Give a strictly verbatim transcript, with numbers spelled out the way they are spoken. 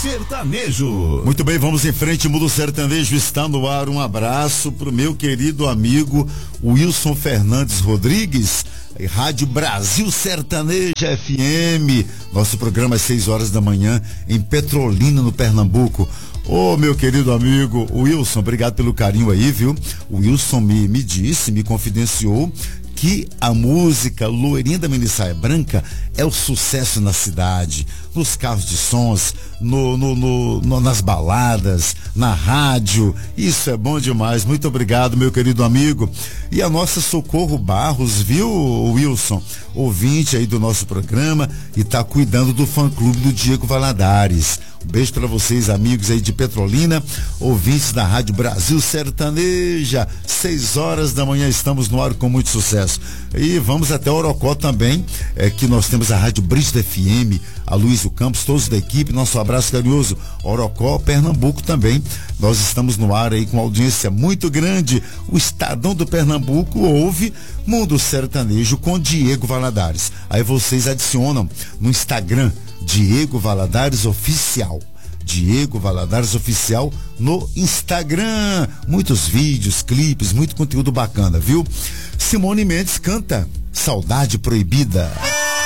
Sertanejo. Muito bem, vamos em frente. Mundo Sertanejo está no ar. Um abraço pro meu querido amigo Wilson Fernandes Rodrigues, Rádio Brasil Sertanejo F M. Nosso programa às seis horas da manhã em Petrolina, no Pernambuco. Ô, meu querido amigo Wilson, obrigado pelo carinho aí, viu? O Wilson me, me disse, me confidenciou que a música Loirinha da Minissaia Branca é o sucesso na cidade, nos carros de sons, no, no, no, no, nas baladas, na rádio. Isso é bom demais. Muito obrigado, meu querido amigo. E a nossa Socorro Barros, viu, Wilson? Ouvinte aí do nosso programa e tá cuidando do fã-clube do Diego Valadares. Um beijo para vocês, amigos aí de Petrolina, ouvintes da Rádio Brasil Sertaneja. Seis horas da manhã estamos no ar com muito sucesso. E vamos até Orocó também, é, que nós temos a Rádio Brista F M, a Luísio Campos, todos da equipe, nosso abraço carinhoso. Orocó, Pernambuco também. Nós estamos no ar aí com uma audiência muito grande. O Estadão do Pernambuco ouve Mundo Sertanejo com Diego Valadares. Aí vocês adicionam no Instagram Diego Valadares Oficial. Diego Valadares Oficial no Instagram. Muitos vídeos, clipes, muito conteúdo bacana, viu? Simone Mendes canta Saudade Proibida.